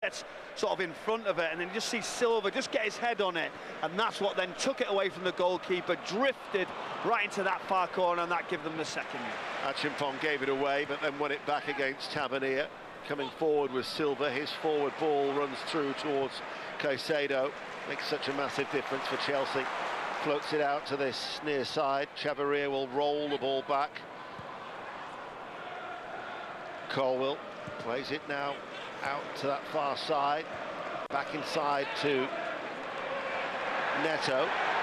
gets sort of in front of it, and then you just see Silva just get his head on it, and that's what then took it away from the goalkeeper, drifted right into that far corner, and that gave them the second. Achimpong gave it away, but then won it back against Tavernier. Coming forward with Silva, his forward ball runs through towards Caicedo, makes such a massive difference for Chelsea. Floats it out to this near side. Chavarria will roll the ball back. Colwill plays it now out to that far side. Back inside to Neto.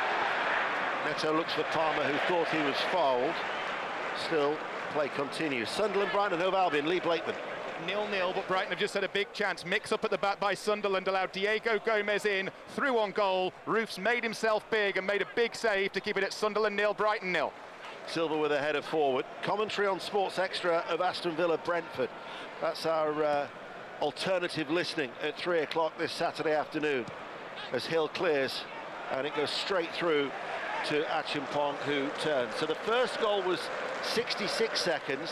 Neto looks for Palmer, who thought he was fouled. Still, play continues. Sunderland, Brighton, Hove Albion, Lee Blakeman. 0-0, but Brighton have just had a big chance. Mix up at the back by Sunderland, allowed Diego Gomez in, through on goal. Roofs made himself big and made a big save to keep it at Sunderland 0, Brighton 0. Silva with a header forward. Commentary on Sports Extra of Aston Villa Brentford. That's our alternative listening at 3 o'clock this Saturday afternoon as Hill clears and it goes straight through to Achimpong, who turns. So the first goal was 66 seconds.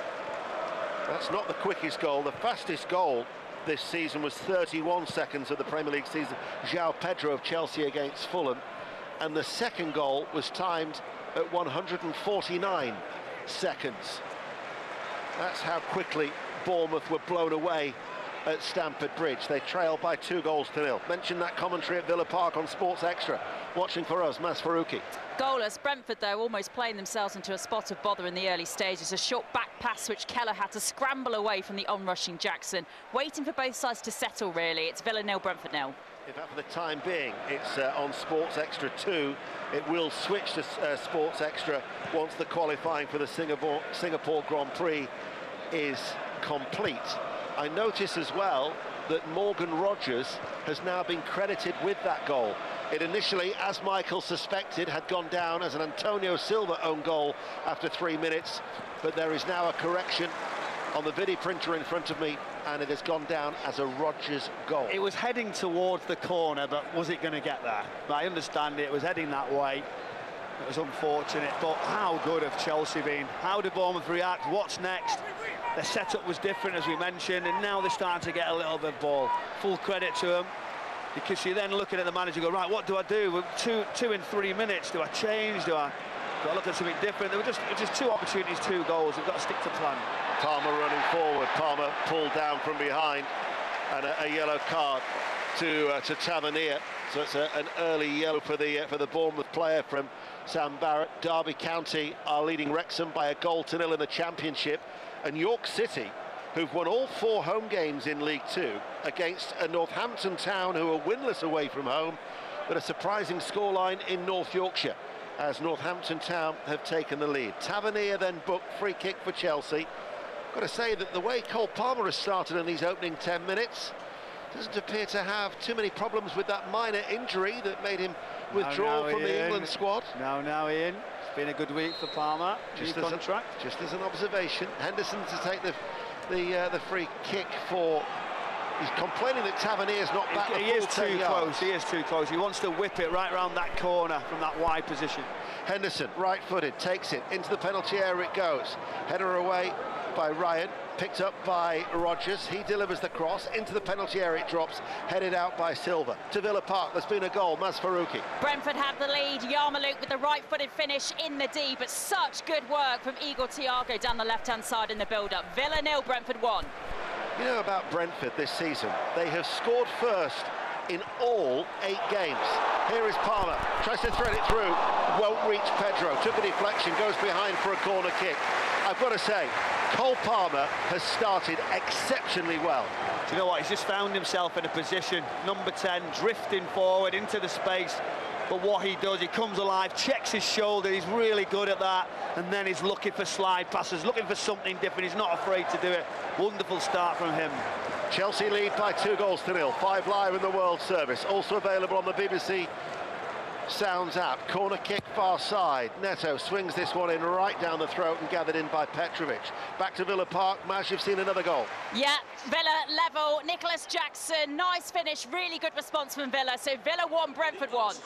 That's not the quickest goal. The fastest goal this season was 31 seconds of the Premier League season. João Pedro of Chelsea against Fulham. And the second goal was timed at 149 seconds. That's how quickly Bournemouth were blown away at Stamford Bridge. They trailed by 2-0. Mention that commentary at Villa Park on Sports Extra. Watching for us, Mas Farouki. Goalless. Brentford, though, almost playing themselves into a spot of bother in the early stages. A short back pass which Keller had to scramble away from the onrushing Jackson. Waiting for both sides to settle, really. It's Villa 0, Brentford 0. In fact, for the time being, it's on Sports Extra 2. It will switch to Sports Extra once the qualifying for the Singapore Grand Prix is complete. I notice as well that Morgan Rogers has now been credited with that goal. It initially, as Michael suspected, had gone down as an Antonio Silva own goal after 3 minutes, but there is now a correction on the video printer in front of me, and it has gone down as a Rogers goal. It was heading towards the corner, but was it going to get there? But I understand it was heading that way. It was unfortunate, but how good have Chelsea been? How did Bournemouth react? What's next? Their setup was different, as we mentioned, and now they're starting to get a little bit of ball. Full credit to them, because you're then looking at the manager and go, right, what do I do? With two in 3 minutes, do I change? Do I look at something different? There were just 2 opportunities, 2 goals. We've got to stick to plan. Palmer running forward. Palmer pulled down from behind, and a yellow card to Tavernier. So it's an early yellow for the Bournemouth player from Sam Barrett. Derby County are leading Wrexham by 1-0 in the Championship, and York City, who've won all 4 home games in League Two against a Northampton Town who are winless away from home, but a surprising scoreline in North Yorkshire as Northampton Town have taken the lead. Tavernier then booked free kick for Chelsea. Got to say that the way Cole Palmer has started in these opening 10 minutes doesn't appear to have too many problems with that minor injury that made him withdraw from the England squad. Now Ian, it's been a good week for Palmer. Just as an observation, Henderson to take the free kick for. He's complaining that Tavernier's not back. He is too close. He is too close. He wants to whip it right around that corner from that wide position. Henderson, right-footed, takes it into the penalty area. It goes. Header away by Ryan, picked up by Rogers. He delivers the cross into the penalty area. It drops, headed out by Silva to Villa Park. There's been a goal. Mas Farouki. Brentford had the lead. Yarmouk with the right-footed finish in the D, but such good work from Igor Thiago down the left-hand side in the build-up. Villa 0, Brentford 1. You know about Brentford this season, they have scored first in all 8 games. Here is Palmer, tries to thread it through, won't reach Pedro, took a deflection, goes behind for a corner kick. I've got to say, Cole Palmer has started exceptionally well. Do you know what, he's just found himself in a position, number 10, drifting forward into the space. But what he does, he comes alive, checks his shoulder, he's really good at that, and then he's looking for slide passes, looking for something different, he's not afraid to do it. Wonderful start from him. Chelsea lead by 2-0. 5 live in the World Service, also available on the BBC Sounds app. Corner kick far side. Neto swings this one in right down the throat and gathered in by Petrovic. Back to Villa Park. Maj, you've seen another goal. Yeah, Villa level. Nicholas Jackson, nice finish, really good response from Villa. So Villa 1, Brentford 1.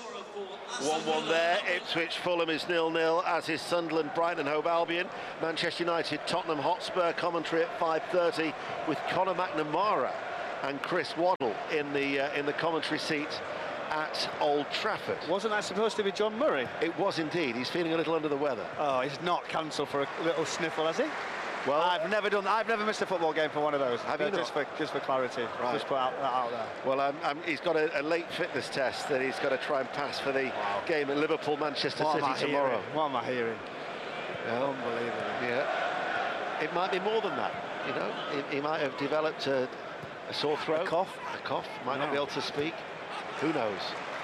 1-1 there. Ipswich, Fulham is 0-0, as is Sunderland, Brighton and Hove Albion. Manchester United, Tottenham Hotspur. Commentary at 5:30 with Conor McNamara and Chris Waddle in the commentary seat at Old Trafford. Wasn't that supposed to be John Murray? It was indeed. He's feeling a little under the weather. Oh, he's not cancelled for a little sniffle, has he? Well, I've never missed a football game for one of those. Have you not? Just for clarity, right. Just put that out there. Well, he's got a late fitness test that he's got to try and pass for the game at Liverpool-Manchester City tomorrow. What am I hearing? Yeah. Unbelievable. Yeah. It might be more than that. You know, he might have developed a sore throat, A cough. Might not be able to speak. Who knows?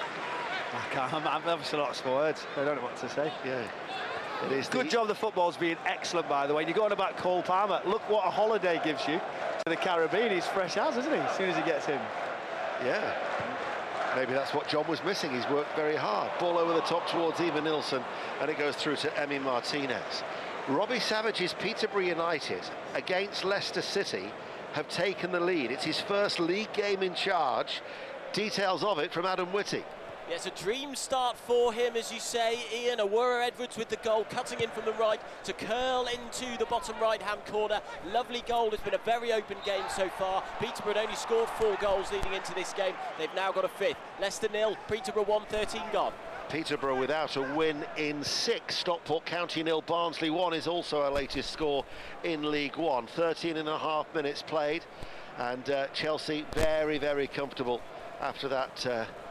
I can't. I'm obviously lost for words. I don't know what to say. Yeah. It is Good job the football's being excellent, by the way. You're going about Cole Palmer. Look what a holiday gives you to the Caribbean. He's fresh as, isn't he? As soon as he gets in. Yeah. Maybe that's what John was missing. He's worked very hard. Ball over the top towards Eva Nilsson, and it goes through to Emi Martinez. Robbie Savage's Peterborough United against Leicester City have taken the lead. It's his first league game in charge. Details of it from Adam Whitty. Yeah, it's a dream start for him, as you say, Ian. Awura Edwards with the goal, cutting in from the right to curl into the bottom right-hand corner. Lovely goal. It's been a very open game so far. Peterborough had only scored 4 goals leading into this game. They've now got a 5th. Leicester 0, Peterborough 1, 13 gone. Peterborough without a win in 6. Stockport County 0, Barnsley 1 is also our latest score in League One. 13.5 minutes played, and Chelsea very, very comfortable after that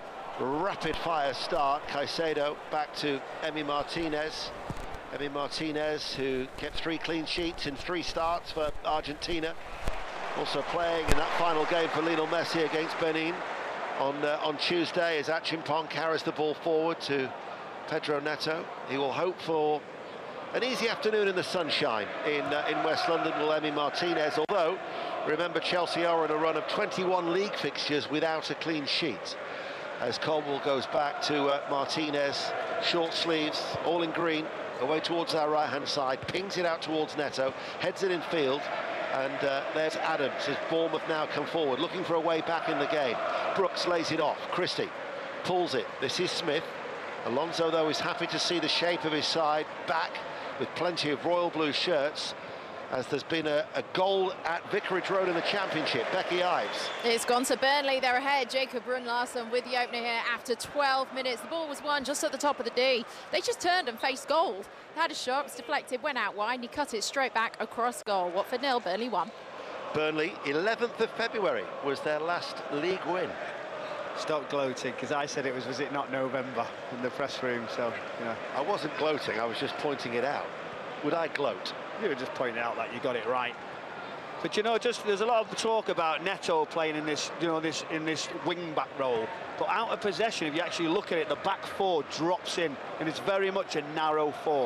rapid-fire start. Caicedo back to Emi Martinez. Emi Martinez, who kept 3 clean sheets in 3 starts for Argentina. Also playing in that final game for Lionel Messi against Benin on Tuesday, as Achimpong carries the ball forward to Pedro Neto. He will hope for an easy afternoon in the sunshine in West London, will Emi Martinez, although remember Chelsea are on a run of 21 league fixtures without a clean sheet. As Colwell goes back to Martinez, short sleeves, all in green, away towards our right-hand side, pings it out towards Neto, heads it in field, and there's Adams as Bournemouth now come forward, looking for a way back in the game. Brooks lays it off, Christie pulls it, this is Smith. Alonso, though, is happy to see the shape of his side back with plenty of royal blue shirts, as there's been a goal at Vicarage Road in the Championship. Becky Ives. It's gone to Burnley. They're ahead. Jacob Brun-Larsen with the opener here after 12 minutes. The ball was won just at the top of the D. They just turned and faced goal. Had a shot, was deflected, went out wide, and he cut it straight back across goal. Watford 0, Burnley 1. Burnley, 11th of February was their last league win. Stop gloating, because I said it was it not November in the press room, so, you know. I wasn't gloating, I was just pointing it out. Would I gloat? You were just pointing out that you got it right. But you know, there's a lot of talk about Neto playing in this, you know, in this wing-back role. But out of possession, if you actually look at it, the back 4 drops in, and it's very much a narrow 4.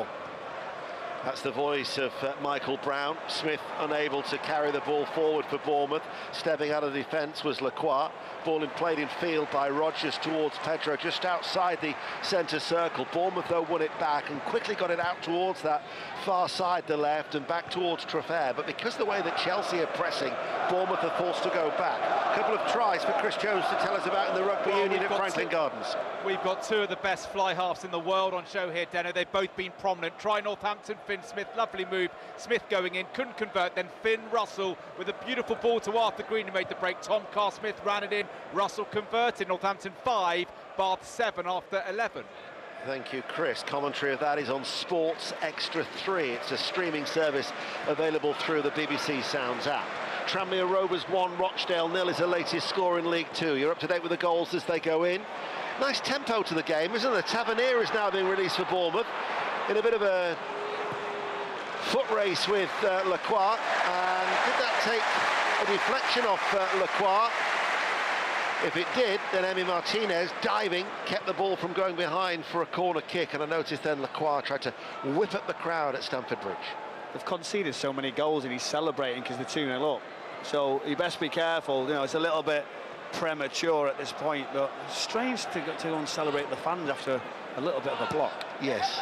That's the voice of Michael Brown. Smith unable to carry the ball forward for Bournemouth. Stepping out of defence was Lacroix. Ball played in field by Rodgers towards Pedro, just outside the centre circle. Bournemouth, though, won it back and quickly got it out towards that far side, the left, and back towards Trafford. But because the way that Chelsea are pressing, Bournemouth are forced to go back. A couple of tries for Chris Jones to tell us about in the Rugby Union at Franklin Gardens. We've got 2 of the best fly halves in the world on show here, Denno. They've both been prominent. Try Northampton, Finn Smith, lovely move. Smith going in, couldn't convert. Then Finn Russell with a beautiful ball to Arthur Green, who made the break. Tom Carr-Smith ran it in. Russell converted. Northampton 5, Bath 7 after 11. Thank you, Chris. Commentary of that is on Sports Extra 3. It's a streaming service available through the BBC Sounds app. Tranmere Rovers 1, Rochdale 0 is the latest score in League 2. You're up to date with the goals as they go in. Nice tempo to the game, isn't there? Tavernier is now being released for Bournemouth in a bit of a foot race with Lacroix. And did that take a deflection off Lacroix? If it did, then Emi Martinez, diving, kept the ball from going behind for a corner kick. And I noticed then Lacroix tried to whip up the crowd at Stamford Bridge. They've conceded so many goals and he's celebrating because they're 2-0 up. So you best be careful. You know, it's a little bit premature at this point, but it's strange to go and celebrate the fans after a little bit of a block. Yes,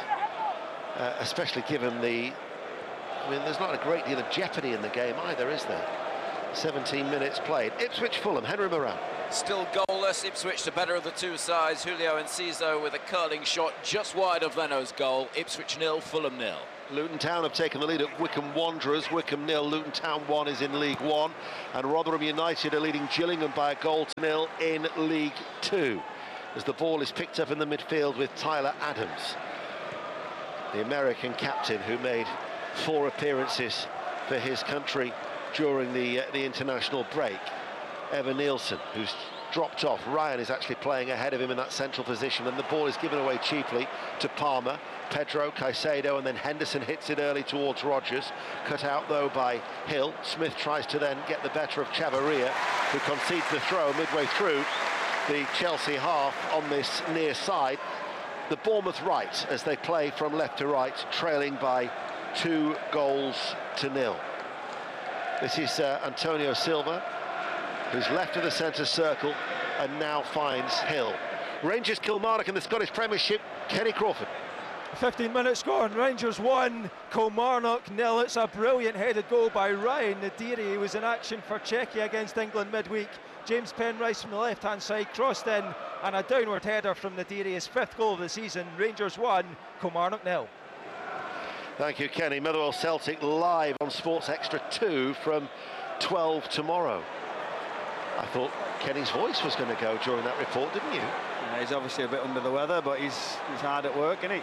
especially given the... I mean, there's not a great deal of jeopardy in the game either, is there? 17 minutes played. Ipswich-Fulham, Henry Moran. Still goalless, Ipswich the better of the two sides. Julio Enciso with a curling shot just wide of Leno's goal. Ipswich 0, Fulham 0. Luton Town have taken the lead at Wycombe Wanderers. Wycombe 0, Luton Town 1 is in League 1. And Rotherham United are leading Gillingham by a goal to 0 in League 2. As the ball is picked up in the midfield with Tyler Adams, the American captain who made 4 appearances for his country during the international break. Evan Nielsen, who's dropped off. Ryan is actually playing ahead of him in that central position, and the ball is given away cheaply to Palmer. Pedro, Caicedo, and then Henderson hits it early towards Rodgers. Cut out, though, by Hill. Smith tries to then get the better of Chavarria, who concedes the throw midway through the Chelsea half on this near side. The Bournemouth right, as they play from left to right, trailing by 2 goals to 0. This is Antonio Silva, who's left of the centre circle and now finds Hill. Rangers Kilmarnock in the Scottish Premiership, Kenny Crawford. 15 minutes gone, Rangers 1, Kilmarnock 0. It's a brilliant headed goal by Ryan Nadiri. He was in action for Czechia against England midweek. James Penrice from the left-hand side crossed in, and a downward header from Nadiri, his 5th goal of the season. Rangers 1, Kilmarnock 0. Thank you, Kenny. Motherwell Celtic live on Sports Extra 2 from 12 tomorrow. I thought Kenny's voice was going to go during that report, didn't you? Yeah, he's obviously a bit under the weather, but he's hard at work, isn't he?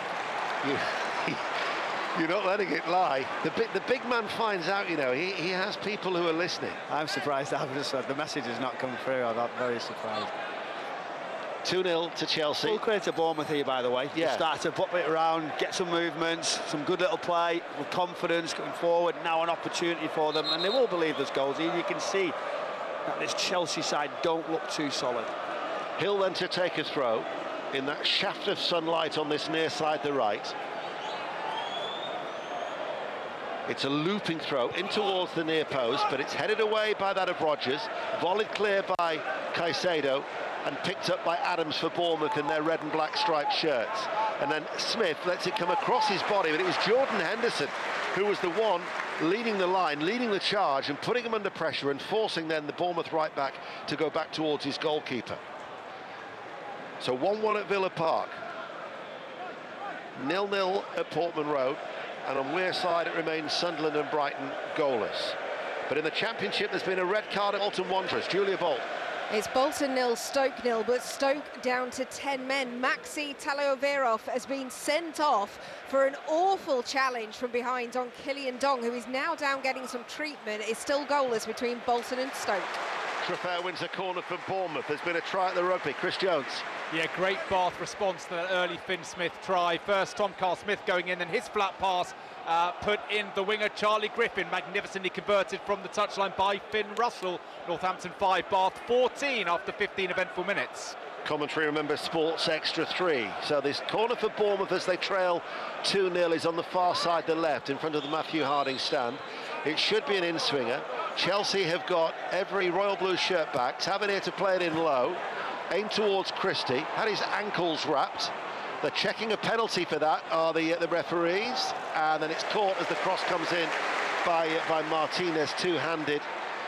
You're not letting it lie. The big man finds out, you know, he has people who are listening. I'm surprised the message has not come through. I'm very surprised. 2-0 to Chelsea. Full credit to Bournemouth here, by the way. Yeah. They start to pop it around, get some movements, some good little play, with confidence going forward. Now an opportunity for them, and they will believe there's goals. You can see that this Chelsea side don't look too solid. Hill then to take a throw in that shaft of sunlight on this near side, the right. It's a looping throw in towards the near post, but it's headed away by that of Rodgers, volleyed clear by Caicedo, and picked up by Adams for Bournemouth in their red and black striped shirts. And then Smith lets it come across his body, but it was Jordan Henderson who was the one leading the line, leading the charge, and putting him under pressure and forcing then the Bournemouth right back to go back towards his goalkeeper. So 1-1 at Villa Park, 0-0 at Portman Road, and on Wearside it remains Sunderland and Brighton goalless. But in the Championship there's been a red card at Bolton Wanderers. Julia Bolt. It's Bolton 0, Stoke 0, but Stoke down to 10 men. Maxi Talaoverov has been sent off for an awful challenge from behind on Killian Dong, who is now down getting some treatment. It's still goalless between Bolton and Stoke. Trofeo wins a corner for Bournemouth. There's been a try at the rugby. Chris Jones. Yeah, great Bath response to that early Finn Smith try. First Tom Carl-Smith going in, then his flat pass put in the winger Charlie Griffin, magnificently converted from the touchline by Finn Russell. Northampton 5, Bath 14 after 15 eventful minutes. Commentary, remember, Sports Extra 3. So this corner for Bournemouth as they trail 2-0 is on the far side, the left, in front of the Matthew Harding stand. It should be an in-swinger. Chelsea have got every Royal Blue shirt back. Tavernier to play it in low. Aim towards Christie. Had his ankles wrapped. They're checking a penalty for that, are the referees. And then it's caught as the cross comes in by Martinez, two-handed.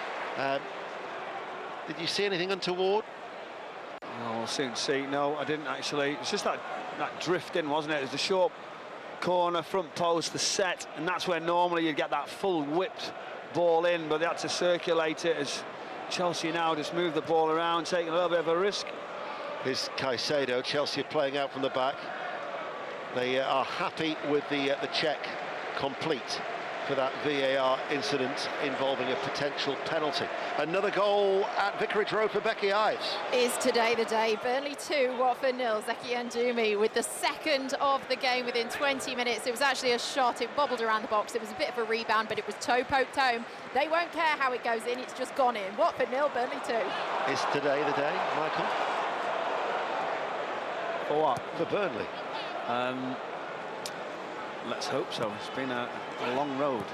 Did you see anything untoward? Oh, we'll soon see. No, I didn't actually. It's just that drifting, wasn't it? It was the short corner, front post, the set, and that's where normally you'd get that full whipped ball in, but they had to circulate it as Chelsea now just move the ball around, taking a little bit of a risk. Here's Caicedo. Chelsea are playing out from the back. They are happy with the check complete for that VAR incident involving a potential penalty. Another goal at Vicarage Road for Becky Ives. Is today the day? Burnley 2, Watford 0. Zeki Ndumi with the second of the game within 20 minutes. It was actually a shot. It bobbled around the box. It was a bit of a rebound, but it was toe poked home. They won't care how it goes in. It's just gone in. Watford 0, Burnley 2. Is today the day, Michael? For what? For Burnley. Let's hope so. It's been a long road.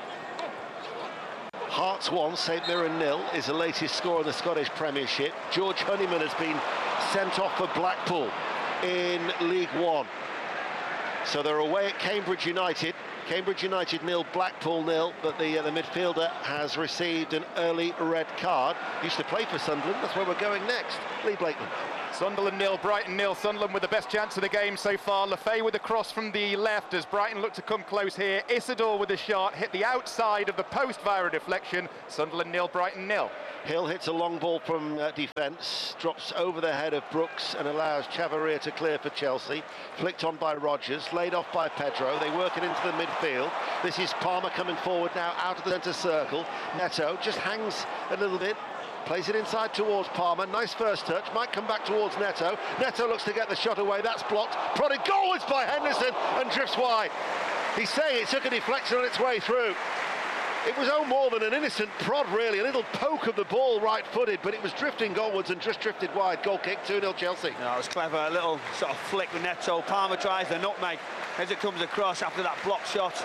Hearts 1, St Mirren 0 is the latest score in the Scottish Premiership. George Honeyman has been sent off for Blackpool in League 1. So they're away at Cambridge United. Cambridge United 0, Blackpool 0, but the midfielder has received an early red card. Used to play for Sunderland, that's where we're going next. Lee Blakeman. Sunderland 0, Brighton 0. Sunderland with the best chance of the game so far. Lefay with a cross from the left as Brighton look to come close here. Isidore with a shot, hit the outside of the post via a deflection. Sunderland 0, Brighton 0. Hill hits a long ball from defence, drops over the head of Brooks and allows Chavarria to clear for Chelsea. Flicked on by Rodgers, laid off by Pedro. They work it into the midfield. This is Palmer coming forward now out of the centre circle. Neto just hangs a little bit, plays it inside towards Palmer. Nice first touch, might come back towards Neto. Neto looks to get the shot away, that's blocked. Prodded goalwards by Henderson and drifts wide. He's saying it took a deflection on its way through. It was more than an innocent prod, really, a little poke of the ball right-footed, but it was drifting goalwards and just drifted wide. Goal kick, 2-0 Chelsea. No, it was clever, a little sort of flick with Neto. Palmer tries the nutmeg as it comes across after that block shot.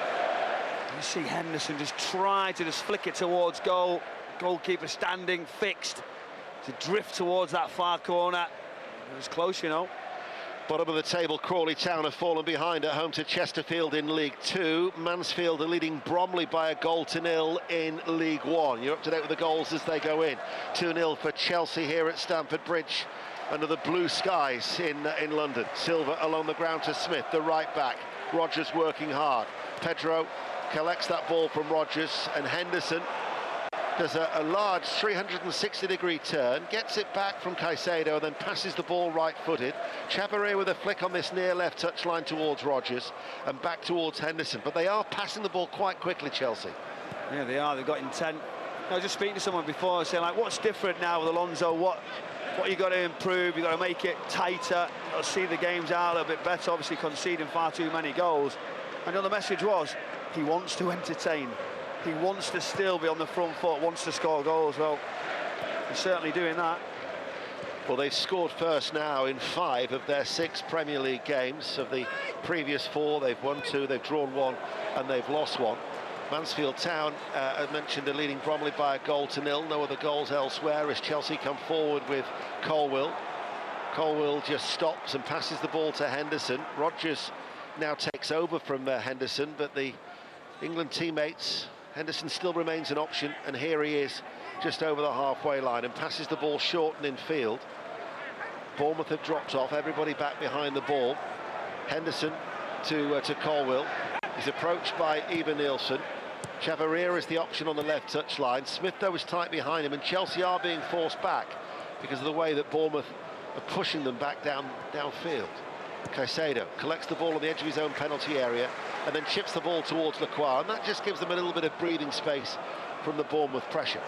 You see Henderson just try to just flick it towards goal. Goalkeeper standing, fixed, to drift towards that far corner. It was close, you know. Bottom of the table, Crawley Town have fallen behind at home to Chesterfield in League 2. Mansfield are leading Bromley by 1-0 in League 1. You're up to date with the goals as they go in. 2-0 for Chelsea here at Stamford Bridge under the blue skies in London. Silva along the ground to Smith, the right back. Rodgers working hard. Pedro collects that ball from Rodgers, and Henderson does a large 360-degree turn, gets it back from Caicedo, and then passes the ball right-footed. Chavarria with a flick on this near left touchline towards Rodgers and back towards Henderson. But they are passing the ball quite quickly, Chelsea. Yeah, they are. They've got intent. I was just speaking to someone before, saying, like, what's different now with Alonso? What you got to improve? You got to make it tighter. You got to see the games out a little bit better. Obviously, conceding far too many goals. And the message was, he wants to entertain. He wants to still be on the front foot, wants to score goals. Well, he's certainly doing that. Well, they've scored first now in 5 of their 6 Premier League games. Of the previous 4, they've won 2, they've drawn 1, and they've lost 1. Mansfield Town, as mentioned, are leading Bromley by 1-0. No other goals elsewhere as Chelsea come forward with Colwill. Colwill just stops and passes the ball to Henderson. Rodgers now takes over from Henderson, but the England teammates, Henderson still remains an option, and here he is just over the halfway line and passes the ball short and in field. Bournemouth have dropped off, everybody back behind the ball. Henderson to Colwill. He's approached by Eva Nielsen. Chavarria is the option on the left touchline. Smith, though, is tight behind him, and Chelsea are being forced back because of the way that Bournemouth are pushing them back downfield. Caicedo collects the ball on the edge of his own penalty area and then chips the ball towards Lacroix, and that just gives them a little bit of breathing space from the Bournemouth pressure.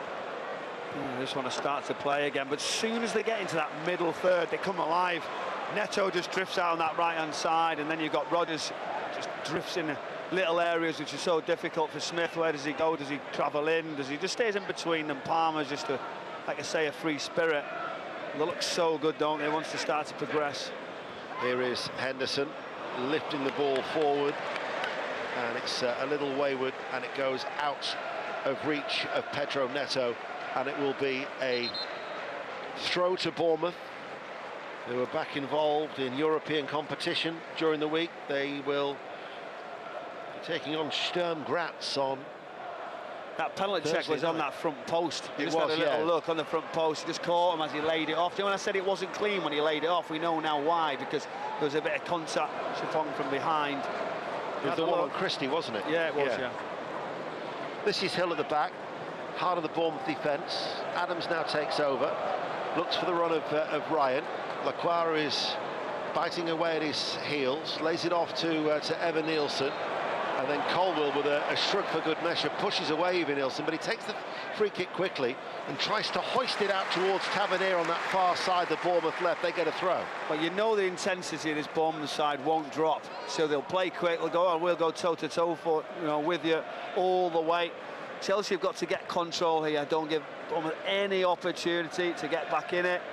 They just want to start to play again, but as soon as they get into that middle third, they come alive. Neto just drifts out on that right-hand side, and then you've got Rodgers just drifts in little areas, which is so difficult for Smith. Where does he go? Does he travel in? Does he just stays in between them? Palmer's just like I say, a free spirit. They look so good, don't they? Wants to start to progress. Here is Henderson lifting the ball forward, and it's a little wayward, and it goes out of reach of Pedro Neto, and it will be a throw to Bournemouth, who were back involved in European competition during the week. They will be taking on Sturm Graz on that penalty check was on that front post. He it just was, had a little look on the front post. He just caught him as he laid it off. You know, when I said it wasn't clean when he laid it off, we know now why, because there was a bit of contact from behind. It was the one on Christie, wasn't it? Yeah, it was, yeah. This is Hill at the back, heart of the Bournemouth defence. Adams now takes over, looks for the run of Ryan. Lacroix is biting away at his heels, lays it off to Evan Nielsen. And then Colwill, with a shrug for good measure, pushes away Evan Nielsen, but he takes the free kick quickly and tries to hoist it out towards Tavernier on that far side, the Bournemouth left. They get a throw. But you know the intensity of this Bournemouth side won't drop, so they'll play quick. They'll go, we'll go toe-to-toe for, with you all the way. Chelsea have got to get control here. Don't give Bournemouth any opportunity to get back in it.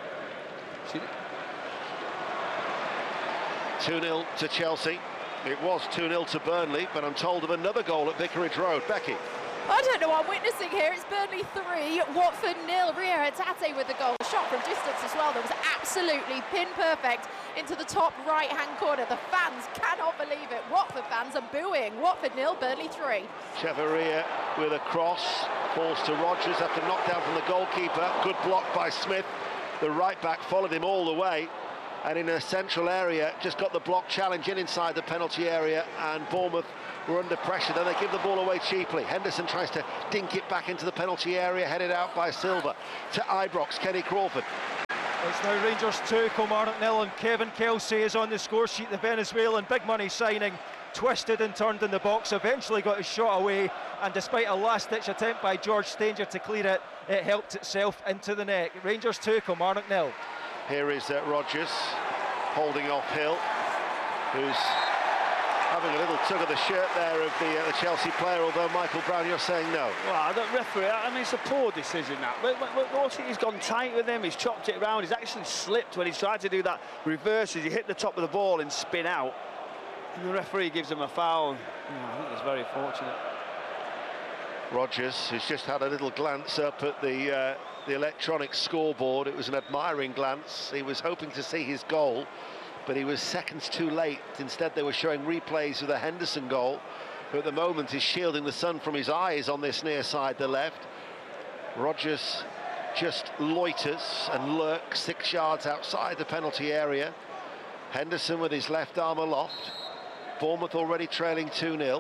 2-0 to Chelsea. It was 2-0 to Burnley, but I'm told of another goal at Vicarage Road. Becky. I don't know what I'm witnessing here. It's Burnley 3, Watford 0. Rio Hatate with the goal. Shot from distance as well. That was absolutely pin perfect into the top right-hand corner. The fans cannot believe it. Watford fans are booing. Watford 0, Burnley 3. Chavarria with a cross. Falls to Rodgers after knockdown from the goalkeeper. Good block by Smith. The right back followed him all the way. And in a central area, just got the block challenge inside the penalty area, and Bournemouth were under pressure. Then they give the ball away cheaply. Henderson tries to dink it back into the penalty area, headed out by Silva to Ibrox. Kenny Crawford. It's now Rangers 2, Kilmarnock 0, and Kevin Kelsey is on the score sheet. The Venezuelan big money signing, twisted and turned in the box, eventually got his shot away, and despite a last-ditch attempt by George Stanger to clear it, it helped itself into the net. Rangers 2, Kilmarnock 0. Here is Rodgers holding off Hill, who's having a little tug of the shirt there of the Chelsea player, although Michael Brown, you're saying no. Well, I don't referee. I mean, it's a poor decision, that. But he's gone tight with him, he's chopped it around, he's actually slipped when he's tried to do that reverse as he hit the top of the ball and spin out. And the referee gives him a foul. I think it's very fortunate. Rodgers, who's just had a little glance up at the electronic scoreboard. It was an admiring glance. He was hoping to see his goal, but he was seconds too late. Instead, they were showing replays of the Henderson goal, who at the moment is shielding the sun from his eyes on this near side, the left. Rodgers just loiters and lurks 6 yards outside the penalty area. Henderson with his left arm aloft. Bournemouth already trailing 2-0.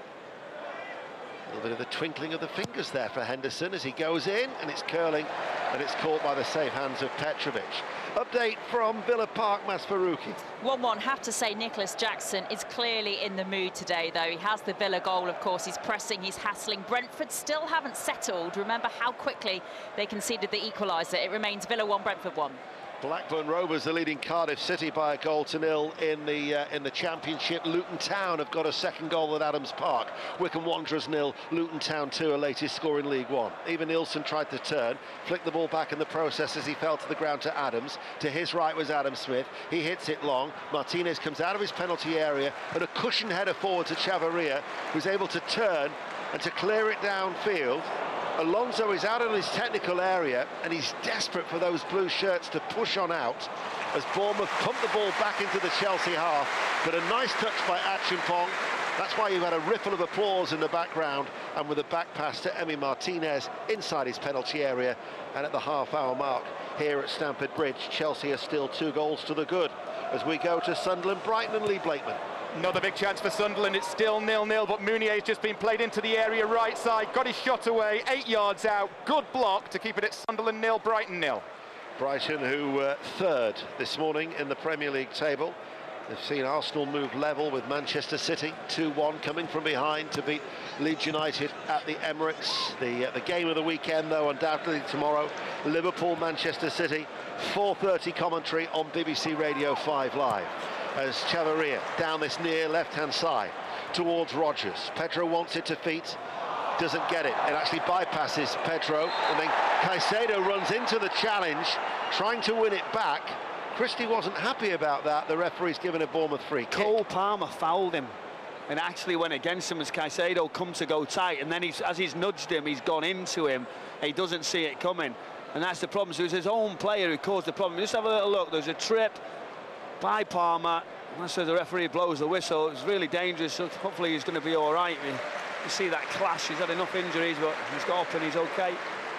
A little bit of the twinkling of the fingers there for Henderson as he goes in, and it's curling, and it's caught by the safe hands of Petrovic. Update from Villa Park, Masfaruki. 1-1. Have to say Nicholas Jackson is clearly in the mood today, though. He has the Villa goal, of course. He's pressing, he's hassling. Brentford still haven't settled. Remember how quickly they conceded the equaliser. It remains Villa 1, Brentford 1. Blackburn Rovers are leading Cardiff City by 1-0 in the Championship. Luton Town have got a second goal at Adams Park. Wycombe Wanderers 0, Luton Town 2, a latest score in League One. Even Nilsson tried to turn, flicked the ball back in the process as he fell to the ground to Adams. To his right was Adam Smith. He hits it long. Martinez comes out of his penalty area and a cushion header forward to Chavarria, who's able to turn and to clear it downfield. Alonso is out in his technical area, and he's desperate for those blue shirts to push on out as Bournemouth pump the ball back into the Chelsea half. But a nice touch by Achimpong. That's why you've had a ripple of applause in the background, and with a back pass to Emi Martinez inside his penalty area. And at the half-hour mark here at Stamford Bridge, Chelsea are still 2 goals to the good as we go to Sunderland, Brighton and Lee Blakeman. Another big chance for Sunderland. It's still 0-0, but Mounier's just been played into the area right side, got his shot away, 8 yards out. Good block to keep it at Sunderland 0, Brighton 0. Brighton, who were third this morning in the Premier League table. They've seen Arsenal move level with Manchester City, 2-1 coming from behind to beat Leeds United at the Emirates. The game of the weekend, though, undoubtedly tomorrow, Liverpool-Manchester City, 4:30 commentary on BBC Radio 5 Live. As Chavarria down this near left-hand side towards Rodgers. Pedro wants it to feet, doesn't get it. It actually bypasses Pedro, and then Caicedo runs into the challenge, trying to win it back. Christie wasn't happy about that. The referee's given a Bournemouth free kick. Cole Palmer fouled him and actually went against him as Caicedo come to go tight, and then as he's nudged him, he's gone into him. He doesn't see it coming, and that's the problem. So it's his own player who caused the problem. Just have a little look. There's a trip by Palmer. That's where the referee blows the whistle. It's really dangerous, so hopefully he's going to be all right. You see that clash. He's had enough injuries, but he's got up and he's okay.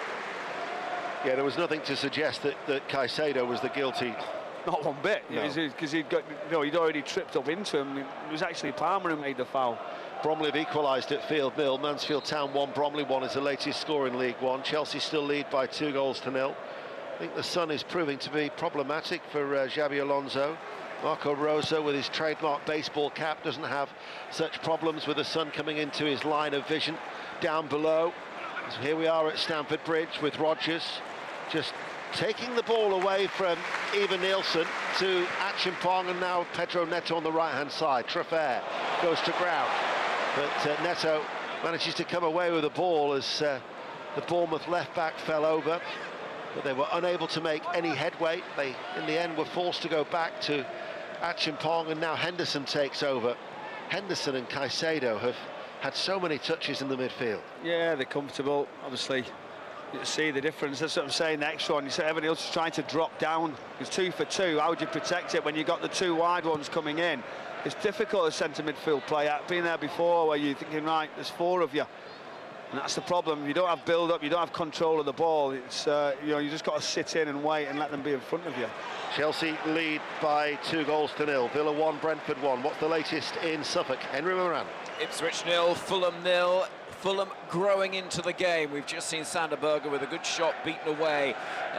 Yeah, there was nothing to suggest that Caicedo was the guilty. Not one bit, No. because he'd already tripped up into him. It was actually Palmer who made the foul. Bromley have equalised at Field 0. Mansfield Town 1, Bromley 1 is the latest score in League One. Chelsea still lead by 2-0. I think the sun is proving to be problematic for Xabi Alonso. Marco Rosa, with his trademark baseball cap, doesn't have such problems with the sun coming into his line of vision. Down below, so here we are at Stamford Bridge with Rodgers just taking the ball away from Ivan Nilsson to Achimpong, and now Pedro Neto on the right-hand side. Traffair goes to ground, but Neto manages to come away with the ball as the Bournemouth left-back fell over, but they were unable to make any headway. They, in the end, were forced to go back to Achimpong, and now Henderson takes over. Henderson and Caicedo have had so many touches in the midfield. Yeah, they're comfortable. Obviously, you see the difference. That's what I'm saying. The next one, you said everybody else is trying to drop down. It's 2 for 2. How would you protect it when you've got the 2 wide ones coming in? It's difficult as centre midfield player. Been there before, where you're thinking, right, there's 4 of you. And that's the problem. You don't have build-up, you don't have control of the ball. It's you know, you just got to sit in and wait and let them be in front of you. Chelsea lead by 2-0. Villa 1, Brentford 1. What's the latest in Suffolk? Henry Moran. Ipswich 0, Fulham 0. Fulham growing into the game. We've just seen Sander Berge with a good shot beaten away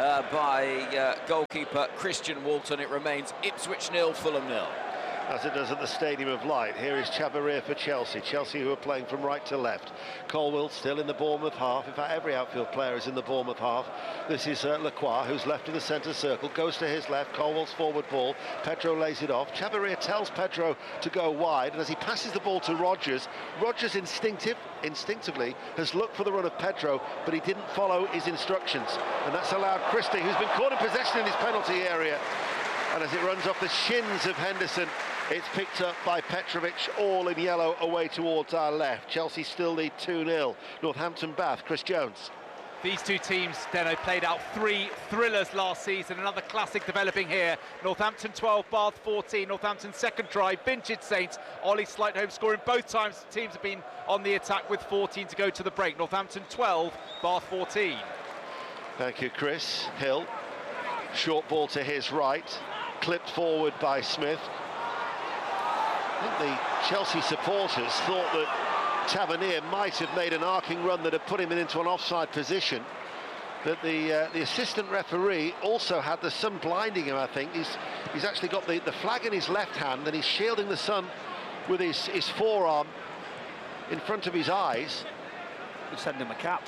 by goalkeeper Christian Walton. It remains Ipswich 0, Fulham 0. As it does at the Stadium of Light. Here is Chavarria for Chelsea. Chelsea who are playing from right to left. Colwill still in the Bournemouth half. In fact, every outfield player is in the Bournemouth half. This is Lacroix, who's left in the centre circle. Goes to his left. Colwill's forward ball. Pedro lays it off. Chavarria tells Pedro to go wide. And as he passes the ball to Rodgers, Rodgers instinctively has looked for the run of Pedro, but he didn't follow his instructions. And that's allowed Christie, who's been caught in possession in his penalty area. And as it runs off the shins of Henderson, it's picked up by Petrovic, all in yellow, away towards our left. Chelsea still lead 2-0. Northampton Bath, Chris Jones. These two teams, Deno, played out 3 thrillers last season. Another classic developing here. Northampton 12, Bath 14. Northampton's second try, vintage Saints. Ollie Slightholme scoring both times. The teams have been on the attack with 14 to go to the break. Northampton 12, Bath 14. Thank you, Chris. Hill, short ball to his right, clipped forward by Smith. I think the Chelsea supporters thought that Tavernier might have made an arcing run that had put him into an offside position. But the assistant referee also had the sun blinding him, I think. He's actually got the flag in his left hand and he's shielding the sun with his forearm in front of his eyes. We'll send him a cap.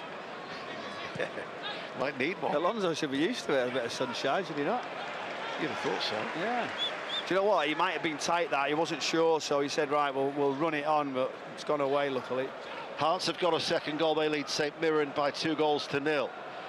Might need one. Alonso should be used to it, a bit of sunshine, should he not? You'd have thought so. Yeah. Do you know what? He might have been tight that. He wasn't sure, so he said, right, we'll run it on, but it's gone away, luckily. Hearts have got a second goal. They lead St Mirren by 2-0.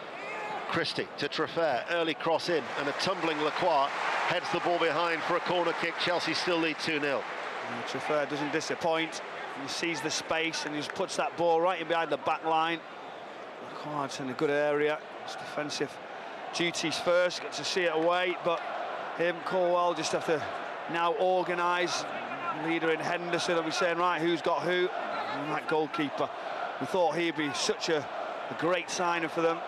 Christie to Traffair. Early cross in, and a tumbling Lacroix heads the ball behind for a corner kick. Chelsea still lead 2-0. Traffair doesn't disappoint. He sees the space, and he just puts that ball right in behind the back line. Lacroix's in a good area. It's defensive duties first, get to see it away, but him, Colwell, just have to now organise. Leader in Henderson will be saying, right, who's got who? And that goalkeeper. We thought he'd be such a great signing for them.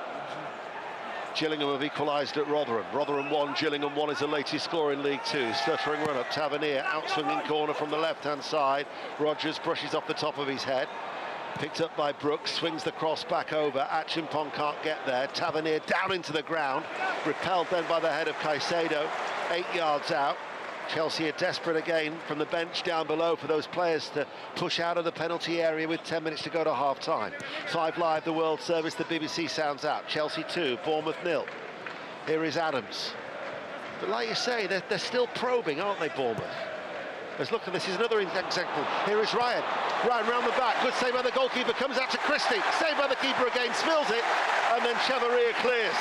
Gillingham have equalised at Rotherham. Rotherham 1, Gillingham 1 is the latest score in League 2. Stuttering run-up, Tavernier, outswinging corner from the left-hand side. Rodgers brushes off the top of his head. Picked up by Brooks, swings the cross back over. Achimpong can't get there. Tavernier down into the ground. Repelled then by the head of Caicedo. 8 yards out. Chelsea are desperate again from the bench down below for those players to push out of the penalty area with 10 minutes to go to half-time. 5 Live, the World Service, the BBC sounds out. Chelsea 2, Bournemouth 0. Here is Adams. But like you say, they're still probing, aren't they, Bournemouth? Let's look at this. Is another example. Here is Ryan. Ryan round the back. Good save by the goalkeeper. Comes out to Christie. Saved by the keeper again. Spills it. And then Chavarria clears.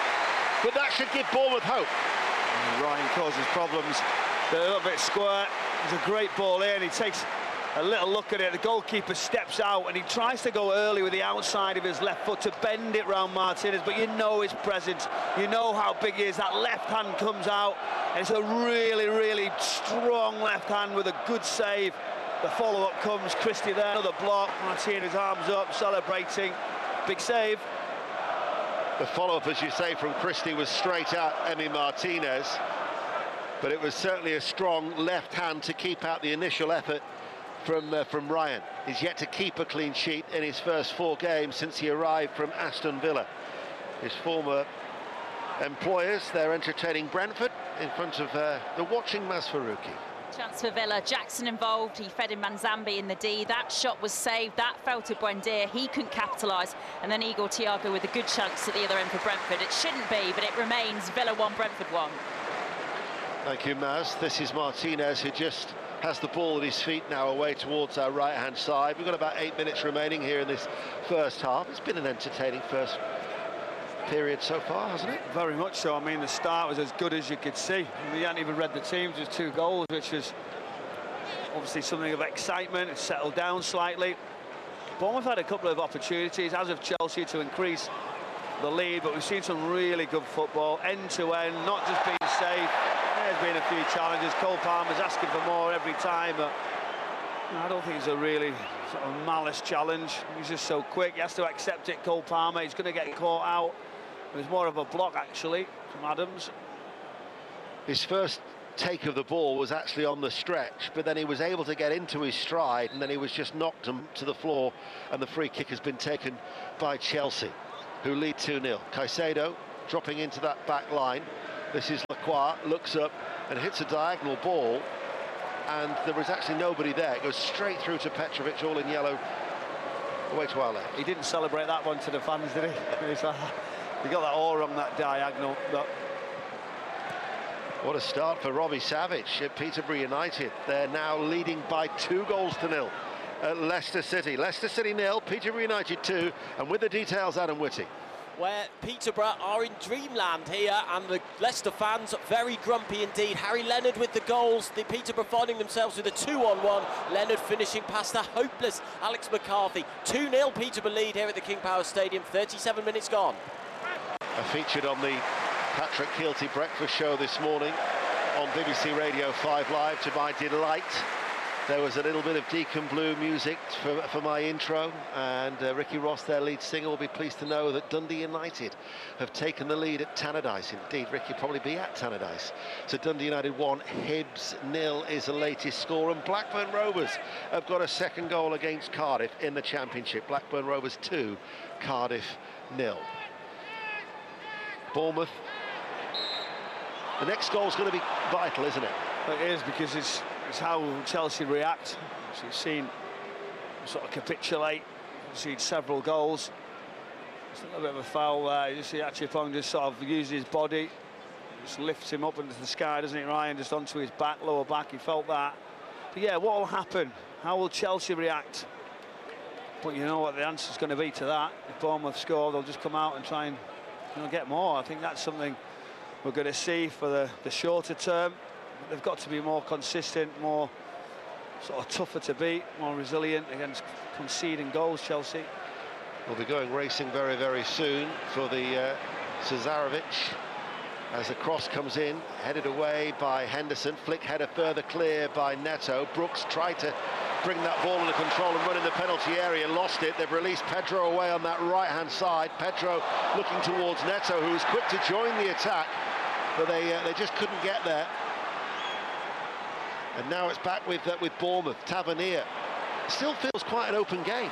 But that should give Bournemouth hope. Ryan causes problems. They're a little bit square. There's a great ball in. He takes a little look at it. The goalkeeper steps out and he tries to go early with the outside of his left foot to bend it round Martinez. But you know his presence. You know how big he is. That left hand comes out. And it's a really, really strong left hand with a good save. The follow-up comes. Christie there. Another block. Martinez arms up, celebrating. Big save. The follow-up, as you say, from Christie was straight at Emi Martinez. But it was certainly a strong left hand to keep out the initial effort from Ryan. He's yet to keep a clean sheet in his first 4 games since he arrived from Aston Villa. His former employers, they're entertaining Brentford in front of the watching Masfaruqi. Chance for Villa. Jackson involved. He fed in Manzambi in the D. That shot was saved. That fell to Buendia. He couldn't capitalise. And then Igor Thiago with a good chance at the other end for Brentford. It shouldn't be, but it remains Villa 1, Brentford 1. Thank you, Maz. This is Martinez, who just has the ball at his feet now away towards our right-hand side. We've got about 8 minutes remaining here in this first half. It's been an entertaining first period so far, hasn't it? Very much so. I mean, the start was as good as you could see. We hadn't even read the teams. There's 2 goals, which was obviously something of excitement. It settled down slightly. Bournemouth had a couple of opportunities, as of Chelsea, to increase the lead, but we've seen some really good football, end-to-end, not just being safe. There's been a few challenges. Cole Palmer's asking for more every time, but I don't think it's a really sort of malice challenge. He's just so quick. He has to accept it, Cole Palmer. He's going to get caught out. It was more of a block, actually, from Adams. His first take of the ball was actually on the stretch, but then he was able to get into his stride, and then he was just knocked to the floor, and the free kick has been taken by Chelsea, who lead 2-0. Caicedo dropping into that back line. This is Lacroix, looks up and hits a diagonal ball, and there was actually nobody there. It goes straight through to Petrovic, all in yellow, away to our left. He didn't celebrate that one to the fans, did he? He got that all wrong, that diagonal. But what a start for Robbie Savage at Peterborough United. They're now leading by 2-0 at Leicester City. Leicester City 0, Peterborough United 2, and with the details, Adam Whitty. Where Peterborough are in dreamland here, and the Leicester fans very grumpy indeed. Harry Leonard with the goals, the Peterborough finding themselves with a 2-on-1. Leonard finishing past the hopeless Alex McCarthy. 2-0 Peterborough lead here at the King Power Stadium, 37 minutes gone. I featured on the Patrick Keelty breakfast show this morning on BBC Radio 5 Live. To my delight, there was a little bit of Deacon Blue music for my intro, and Ricky Ross, their lead singer, will be pleased to know that Dundee United have taken the lead at Tannadice. Indeed, Ricky will probably be at Tannadice. So Dundee United 1, Hibs 0 is the latest score, and Blackburn Rovers have got a second goal against Cardiff in the Championship. Blackburn Rovers 2, Cardiff 0. Bournemouth. The next goal is going to be vital, isn't it? It is, because it's how Chelsea react. So you've seen sort of capitulate. You've seen several goals. It's a little bit of a foul there. You see Achipong just sort of uses his body, just lifts him up into the sky, doesn't it, Ryan? Just onto his back, lower back. He felt that. But yeah, what will happen? How will Chelsea react? But you know what the answer is going to be to that. If Bournemouth score, they'll just come out and try and get more. I think that's something we're going to see for the shorter term. They've got to be more consistent, more sort of tougher to beat, more resilient against conceding goals, Chelsea. We'll be going racing very, very soon for the Cesarovic, as the cross comes in, headed away by Henderson. Flick header further clear by Neto. Brooks tried to bring that ball under control and run in the penalty area, lost it. They've released Pedro away on that right-hand side. Pedro looking towards Neto, who was quick to join the attack, but they just couldn't get there. And now it's back with Bournemouth. Tavernier. Still feels quite an open game.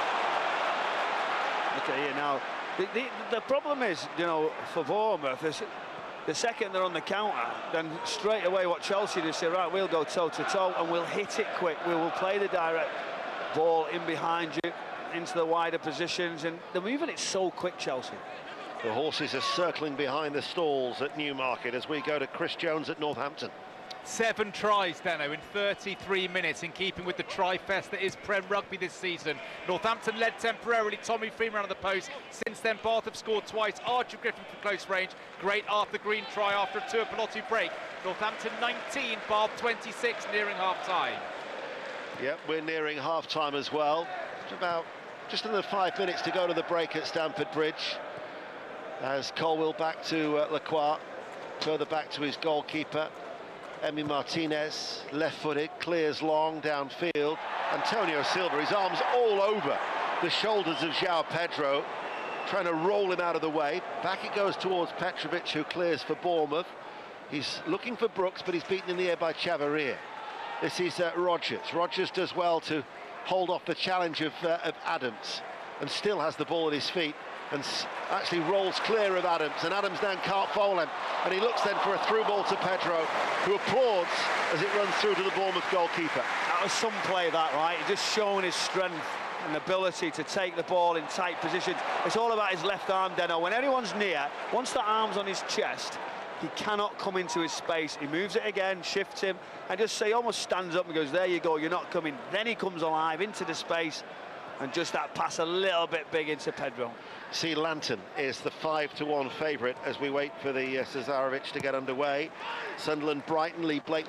Okay, now the problem is, you know, for Bournemouth is the second they're on the counter, then straight away what Chelsea do, say, right, we'll go toe-to-toe and we'll hit it quick. We will play the direct ball in behind you into the wider positions, and they're moving it so quick, Chelsea. The horses are circling behind the stalls at Newmarket as we go to Chris Jones at Northampton. 7 tries, Dano, in 33 minutes, in keeping with the tri-fest that is Prem Rugby this season. Northampton led temporarily, Tommy Freeman on the post. Since then, Bath have scored twice. Archer Griffin from close range. Great Arthur Green try after a Tuipulotu break. Northampton 19, Bath 26, nearing half-time. Yep, we're nearing half-time as well. Just under 5 minutes to go to the break at Stamford Bridge. As Colwill back to Lacroix, further back to his goalkeeper. Emi Martinez, left-footed, clears long downfield. Antonio Silva, his arms all over the shoulders of João Pedro, trying to roll him out of the way. Back it goes towards Petrovic, who clears for Bournemouth. He's looking for Brooks, but he's beaten in the air by Chavarria. This is Rogers. Rogers does well to hold off the challenge of Adams, and still has the ball at his feet, and actually rolls clear of Adams, and Adams then can't foul him, and he looks then for a through ball to Pedro, who applauds as it runs through to the Bournemouth goalkeeper. That was some play, that, right? He's just showing his strength and ability to take the ball in tight positions. It's all about his left arm, Deno. When anyone's near, once the arm's on his chest, he cannot come into his space. He moves it again, shifts him, and just say, almost stands up and goes, there you go, you're not coming. Then he comes alive into the space, and just that pass a little bit big into Pedro. Sea Lantern is the 5-1 favourite as we wait for the Cesarovic to get underway. Sunderland, Brighton, Lee Blakeman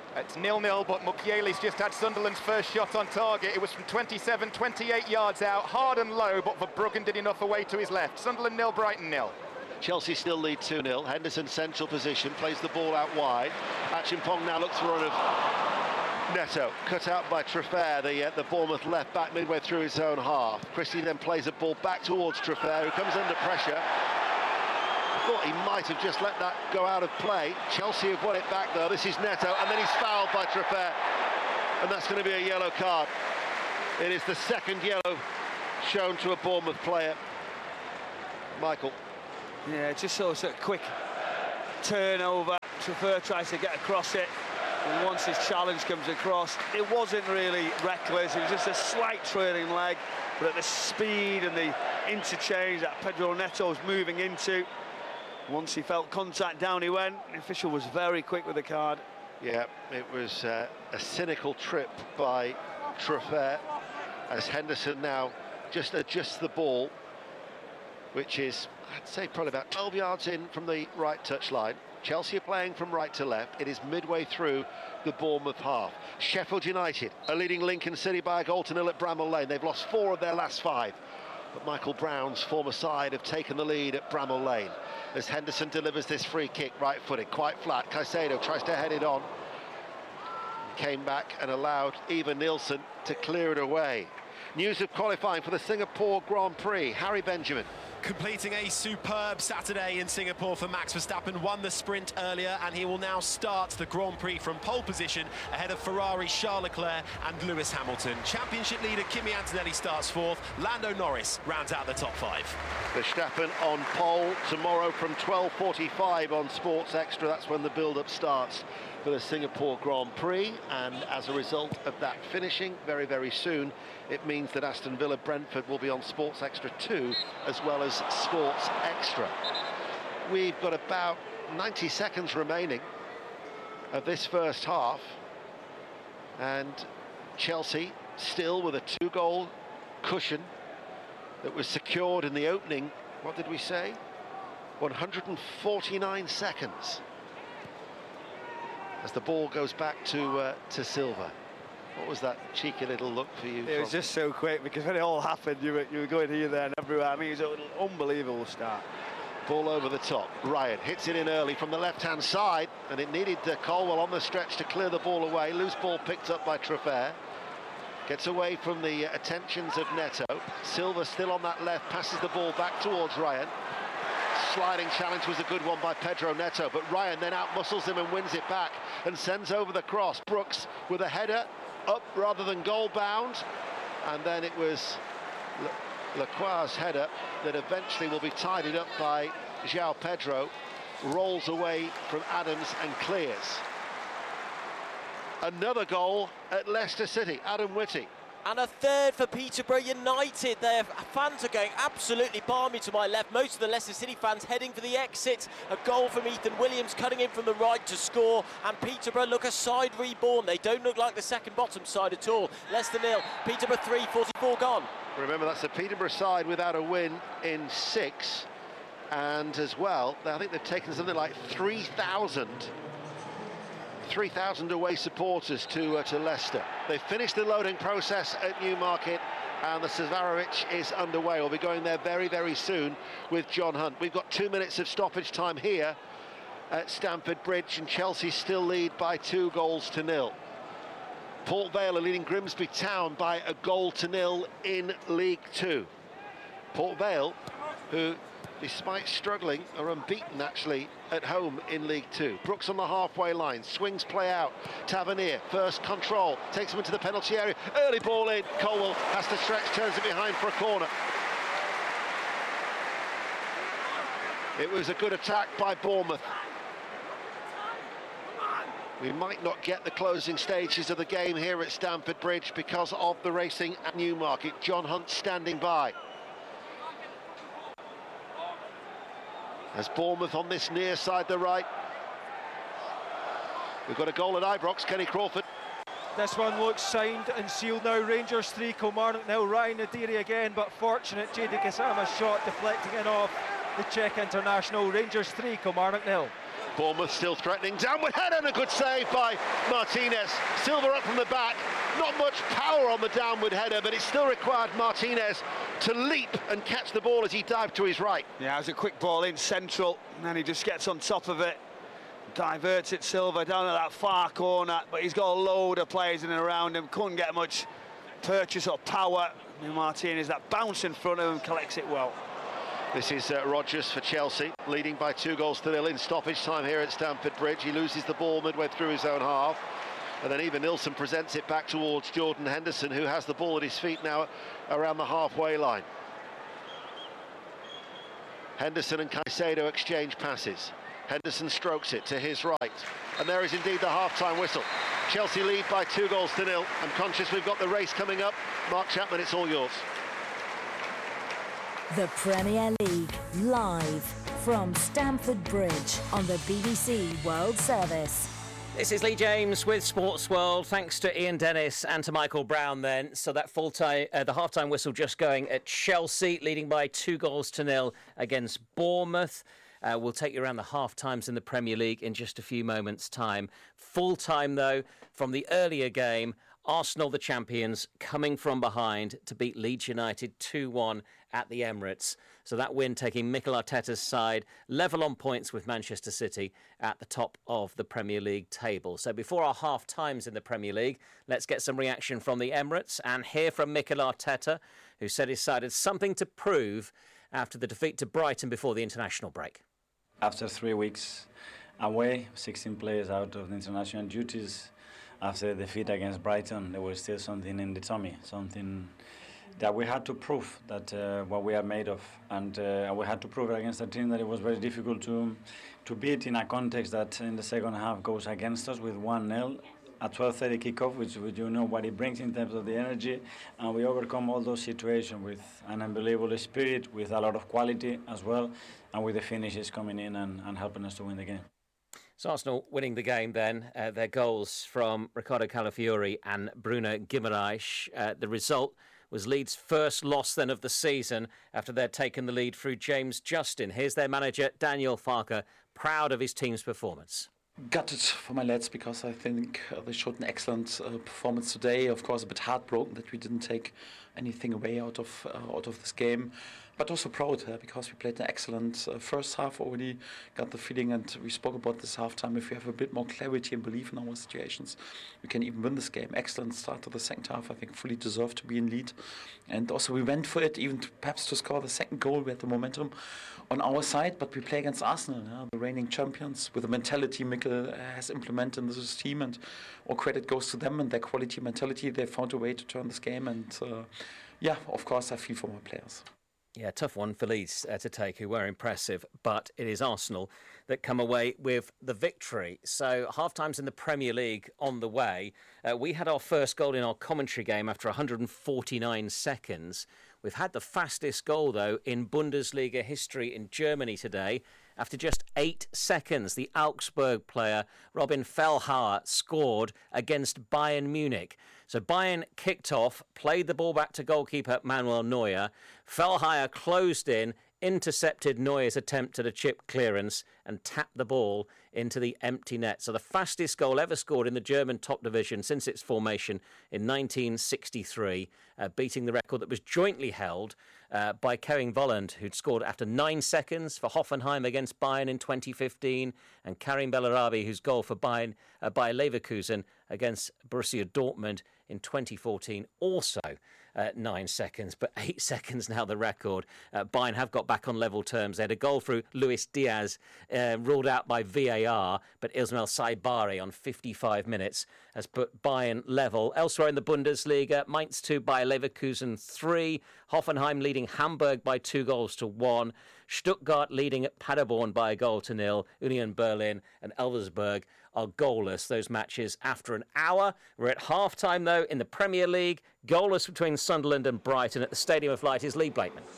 It's 0-0, but Mukiele's just had Sunderland's first shot on target. It was from 27, 28 yards out, hard and low, but Verbruggen did enough away to his left. Sunderland 0, Brighton 0. Chelsea still lead 2-0. Henderson central position, plays the ball out wide. Achimpong now looks for a run of Neto, cut out by Truffaut, the Bournemouth left back midway through his own half. Christie then plays a ball back towards Truffaut, who comes under pressure. I thought he might have just let that go out of play. Chelsea have won it back though. This is Neto, and then he's fouled by Truffaut, and that's going to be a yellow card. It is the second yellow shown to a Bournemouth player. Michael. Yeah, just sort of quick turnover. Truffaut tries to get across it, and once his challenge comes across, it wasn't really reckless. It was just a slight trailing leg, but at the speed and the interchange that Pedro Neto was moving into, once he felt contact, down he went. The official was very quick with the card. Yeah, it was a cynical trip by Truffaut, as Henderson now just adjusts the ball, which is, I'd say, probably about 12 yards in from the right touchline. Chelsea are playing from right to left. It is midway through the Bournemouth half. Sheffield United are leading Lincoln City by a 1-0 at Bramall Lane. They've lost 4 of their last 5. But Michael Brown's former side have taken the lead at Bramall Lane as Henderson delivers this free kick, right-footed, quite flat. Caicedo tries to head it on. Came back and allowed Eva Nilsson to clear it away. News of qualifying for the Singapore Grand Prix. Harry Benjamin. Completing a superb Saturday in Singapore for Max Verstappen, won the sprint earlier, and he will now start the Grand Prix from pole position ahead of Ferrari Charles Leclerc and Lewis Hamilton. Championship leader Kimi Antonelli starts 4th. Lando Norris rounds out the top 5. Verstappen on pole tomorrow from 12:45 on Sports Extra. That's when the build-up starts for the Singapore Grand Prix, and as a result of that finishing very, very soon, it means that Aston Villa Brentford will be on Sports Extra 2 as well as Sports Extra. We've got about 90 seconds remaining of this first half, and Chelsea still with a 2-goal cushion that was secured in the opening, what did we say? 149 seconds. As the ball goes back to Silva. What was that cheeky little look for you? It was just so quick, because when it all happened, you were going here, there and everywhere. I mean, it was an unbelievable start. Ball over the top. Ryan hits it in early from the left-hand side, and it needed Colwell on the stretch to clear the ball away. Loose ball picked up by Truffaut. Gets away from the attentions of Neto. Silva still on that left, passes the ball back towards Ryan. Sliding challenge was a good one by Pedro Neto, but Ryan then out-muscles him and wins it back and sends over the cross. Brooks with a header, up rather than goal-bound, and then it was Lacroix's header that eventually will be tidied up by João Pedro, rolls away from Adams and clears. Another goal at Leicester City, Adam Whitty. And a third for Peterborough United. Their fans are going absolutely balmy to my left. Most of the Leicester City fans heading for the exit. A goal from Ethan Williams cutting in from the right to score. And Peterborough look a side reborn. They don't look like the second bottom side at all. Leicester 0, Peterborough 3, 44 gone. Remember, that's the Peterborough side without a win in 6. And as well, I think they've taken something like 3,000 away supporters to Leicester. They've finished the loading process at Newmarket, and the Severovic is underway. We'll be going there very, very soon with John Hunt. We've got 2 minutes of stoppage time here at Stamford Bridge, and Chelsea still lead by 2-0. Port Vale are leading Grimsby Town by a 1-0 in League 2. Port Vale, who, despite struggling, are unbeaten actually at home in League 2. Brooks on the halfway line, swings play out. Tavernier, first control, takes him into the penalty area. Early ball in, Colwell has to stretch, turns it behind for a corner. It was a good attack by Bournemouth. We might not get the closing stages of the game here at Stamford Bridge because of the racing at Newmarket. John Hunt standing by. As Bournemouth on this near side, the right. We've got a goal at Ibrox, Kenny Crawford. This one looks signed and sealed now. Rangers 3, Kilmarnock 0. Ryan Nadiri again, but fortunate Jadon Kasama's shot deflecting in off the Czech international. Rangers 3, Kilmarnock 0. Bournemouth still threatening. Downward header and a good save by Martinez. Silva up from the back. Not much power on the downward header, but it still required Martinez to leap and catch the ball as he dived to his right. Yeah, it was a quick ball in central, and then he just gets on top of it. Diverts it, Silva, down at that far corner, but he's got a load of players in and around him. Couldn't get much purchase or power. Martinez, that bounce in front of him, collects it well. This is Rodgers for Chelsea, leading by 2-0 in stoppage time here at Stamford Bridge. He loses the ball midway through his own half. And then Eva Nilsson presents it back towards Jordan Henderson, who has the ball at his feet now around the halfway line. Henderson and Caicedo exchange passes. Henderson strokes it to his right. And there is indeed the half-time whistle. Chelsea lead by 2-0. I'm conscious we've got the race coming up. Mark Chapman, it's all yours. The Premier League, live from Stamford Bridge on the BBC World Service. This is Lee James with Sports World. Thanks to Ian Dennis and to Michael Brown then. So that the half-time whistle just going at Chelsea, leading by 2-0 against Bournemouth. We'll take you around the half-times in the Premier League in just a few moments' time. Full-time, though, from the earlier game, Arsenal, the champions, coming from behind to beat Leeds United 2-1 at the Emirates. So that win taking Mikel Arteta's side level on points with Manchester City at the top of the Premier League table. So before our half-times in the Premier League, let's get some reaction from the Emirates and hear from Mikel Arteta, who said his side had something to prove after the defeat to Brighton before the international break. After 3 weeks away, 16 players out of the international duties, after the defeat against Brighton, there was still something in the tummy, something that we had to prove that what we are made of, and we had to prove it against a team that it was very difficult to beat in a context that in the second half goes against us with 1-0 at 12:30 kickoff, which you know what it brings in terms of the energy, and we overcome all those situations with an unbelievable spirit, with a lot of quality as well, and with the finishes coming in and helping us to win the game. So Arsenal winning the game then, their goals from Ricardo Calafiori and Bruno Guimaraes. The result was Leeds' first loss then of the season after they'd taken the lead through James Justin. Here's their manager, Daniel Farke, proud of his team's performance. Gutted for my lads because I think they showed an excellent performance today. Of course, a bit heartbroken that we didn't take anything away out of this game, but also proud because we played an excellent first half. Already got the feeling, and we spoke about this halftime. If we have a bit more clarity and belief in our situations, we can even win this game. Excellent start to the second half. I think fully deserved to be in lead, and also we went for it, even perhaps to score the second goal. We had the momentum on our side, but we play against Arsenal, the reigning champions, with the mentality Mikel has implemented in this team, and all credit goes to them and their quality mentality. They found a way to turn this game, and yeah, of course I feel for my players. Yeah, tough one for Leeds to take, who were impressive, but it is Arsenal that come away with the victory. So half-times in the Premier League on the way. We had our first goal in our commentary game after 149 seconds. We've had the fastest goal, though, in Bundesliga history in Germany today. After just 8 seconds, the Augsburg player Robin Fellhauer scored against Bayern Munich. So Bayern kicked off, played the ball back to goalkeeper Manuel Neuer. Fellhauer closed in, intercepted Neuer's attempt at a chip clearance and tapped the ball into the empty net. So the fastest goal ever scored in the German top division since its formation in 1963, beating the record that was jointly held by Kevin Volland, who'd scored after 9 seconds for Hoffenheim against Bayern in 2015, and Karim Bellarabi, whose goal for Bayer Leverkusen against Borussia Dortmund in 2014, also 9 seconds, but 8 seconds now the record. Bayern have got back on level terms. They had a goal through Luis Diaz, ruled out by VAR, but Ismail Saibari on 55 minutes has put Bayern level. Elsewhere in the Bundesliga, Mainz 2, Bayer Leverkusen 3, Hoffenheim leading Hamburg by 2-1, Stuttgart leading at Paderborn by 1-0, Union Berlin and Elversberg are goalless. Those matches after an hour. We're at half-time, though, in the Premier League. Goalless between Sunderland and Brighton at the Stadium of Light is Lee Blakeman.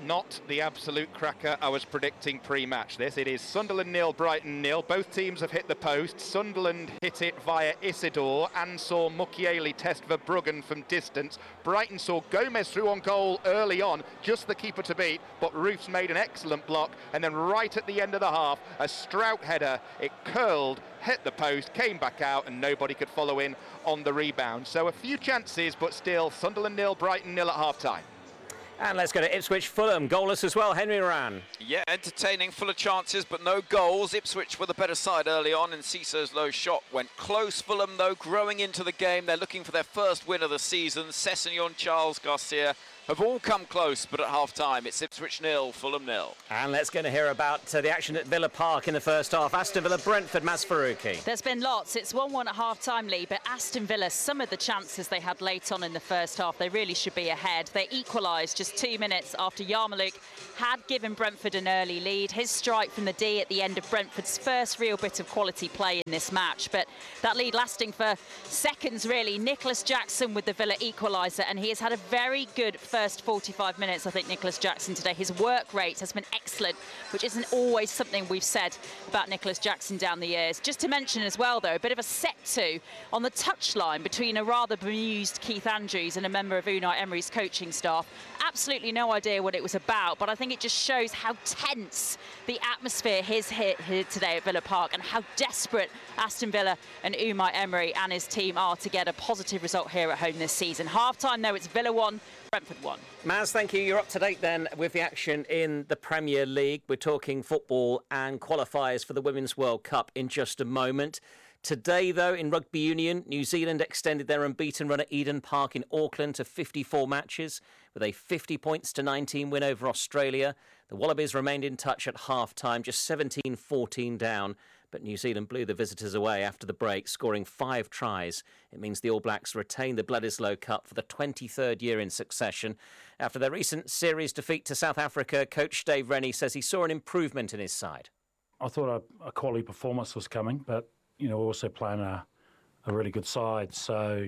not the absolute cracker I was predicting pre-match this. It is Sunderland 0, Brighton 0. Both teams have hit the post. Sunderland hit it via Isidore and saw Mukiele test Verbruggen from distance. Brighton saw Gomez through on goal early on, just the keeper to beat, but Roofs made an excellent block, and then right at the end of the half, a Strout header, it curled, hit the post, came back out, and nobody could follow in on the rebound. So a few chances, but still Sunderland 0, Brighton 0 at half-time. And let's go to Ipswich Fulham, goalless as well, Henry Moran. Yeah, entertaining, full of chances, but no goals. Ipswich were the better side early on, and Cesar's low shot went close. Fulham, though, growing into the game. They're looking for their first win of the season. Sessegnon, Charles Garcia have all come close, but at half-time, it's Ipswich 0, Fulham 0. And let's go to hear about the action at Villa Park in the first half. Aston Villa, Brentford, Maz Faruqi. There's been lots. It's 1-1 at half-time lead, but Aston Villa, some of the chances they had late on in the first half, they really should be ahead. They equalised just 2 minutes after Yarmouk had given Brentford an early lead. His strike from the D at the end of Brentford's first real bit of quality play in this match, but that lead lasting for seconds, really. Nicholas Jackson with the Villa equaliser, and he has had a very good first 45 minutes, I think, Nicholas Jackson today. His work rate has been excellent, which isn't always something we've said about Nicholas Jackson down the years. Just to mention as well, though, a bit of a set-to on the touchline between a rather bemused Keith Andrews and a member of Unai Emery's coaching staff. Absolutely no idea what it was about, but I think it just shows how tense the atmosphere is here today at Villa Park and how desperate Aston Villa and Unai Emery and his team are to get a positive result here at home this season. Half-time, though, it's Villa 1, Brentford 1. Maz, thank you. You're up to date then with the action in the Premier League. We're talking football and qualifiers for the Women's World Cup in just a moment. Today, though, in rugby union, New Zealand extended their unbeaten run at Eden Park in Auckland to 54 matches with a 50 points to 19 win over Australia. The Wallabies remained in touch at half-time, just 17-14 down, but New Zealand blew the visitors away after the break, scoring 5 tries. It means the All Blacks retain the Bledisloe Cup for the 23rd year in succession. After their recent series defeat to South Africa, coach Dave Rennie says he saw an improvement in his side. I thought a quality performance was coming, but you know, also playing a really good side. So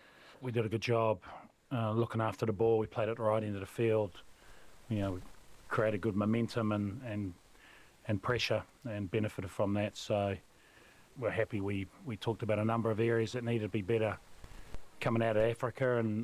we did a good job looking after the ball. We played it right into the field. You know, we created good momentum and pressure and benefited from that. So we're happy. We talked about a number of areas that needed to be better coming out of Africa, and